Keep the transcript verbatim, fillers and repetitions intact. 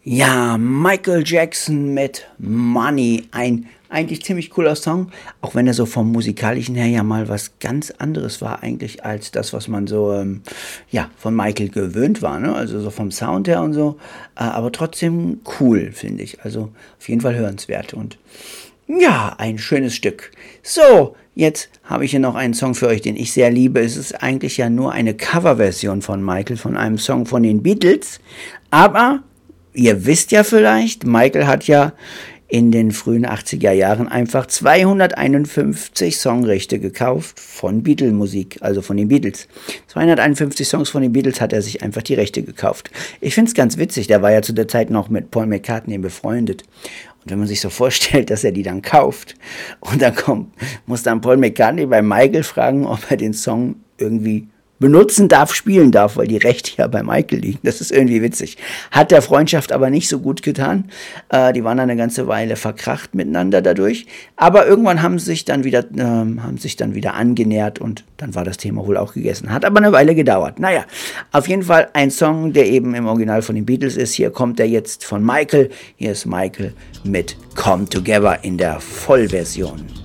Ja, Michael Jackson mit Money, ein eigentlich ziemlich cooler Song, auch wenn er so vom musikalischen her ja mal was ganz anderes war eigentlich als das, was man so ähm, ja von Michael gewöhnt war, ne? Also so vom Sound her und so, äh, aber trotzdem cool, finde ich. Also auf jeden Fall hörenswert und ja, ein schönes Stück. So, jetzt habe ich hier noch einen Song für euch, den ich sehr liebe. Es ist eigentlich ja nur eine Coverversion von Michael, von einem Song von den Beatles. Aber ihr wisst ja vielleicht, Michael hat ja in den frühen achtziger Jahren einfach zweihunderteinundfünfzig Songrechte gekauft von Beatle-Musik, also von den Beatles. zweihunderteinundfünfzig Songs von den Beatles hat er sich einfach die Rechte gekauft. Ich finde es ganz witzig, der war ja zu der Zeit noch mit Paul McCartney befreundet. Und wenn man sich so vorstellt, dass er die dann kauft und dann kommt, muss dann Paul McCartney bei Michael fragen, ob er den Song irgendwie benutzen darf, spielen darf, weil die Rechte ja bei Michael liegen. Das ist irgendwie witzig. Hat der Freundschaft aber nicht so gut getan. Äh, die waren dann eine ganze Weile verkracht miteinander dadurch. Aber irgendwann haben sie sich dann wieder, äh, haben sich dann wieder angenähert und dann war das Thema wohl auch gegessen. Hat aber eine Weile gedauert. Naja, auf jeden Fall ein Song, der eben im Original von den Beatles ist. Hier kommt er jetzt von Michael. Hier ist Michael mit Come Together in der Vollversion.